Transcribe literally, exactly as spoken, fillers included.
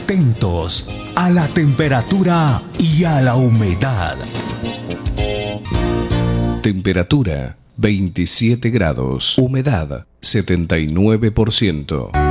Atentos a la temperatura y a la humedad. Temperatura veintisiete grados, humedad setenta y nueve por ciento.